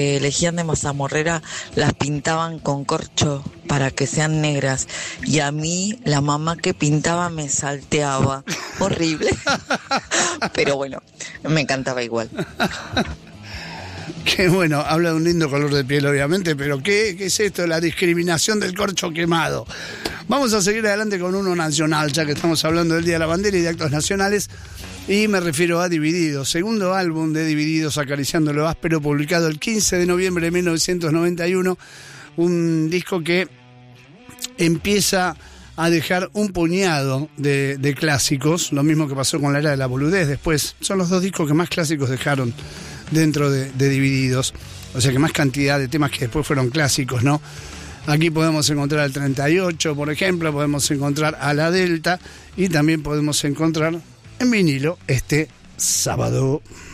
elegían de mazamorrera las pintaban con corcho para que sean negras. Y a mí, la mamá que pintaba me salteaba. Horrible. Pero bueno, me encantaba igual. Que bueno, habla de un lindo color de piel, obviamente, pero ¿qué es esto? La discriminación del corcho quemado. Vamos a seguir adelante con uno nacional, ya que estamos hablando del Día de la Bandera y de actos nacionales, y me refiero a Divididos, segundo álbum de Divididos, Acariciando lo áspero, publicado el 15 de noviembre de 1991, un disco que empieza a dejar un puñado de clásicos, lo mismo que pasó con la Era de la Boludez después. Son los dos discos que más clásicos dejaron dentro de Divididos, o sea que más cantidad de temas que después fueron clásicos, ¿no? Aquí podemos encontrar al 38, por ejemplo, podemos encontrar a La Delta y también podemos encontrar en vinilo este sábado.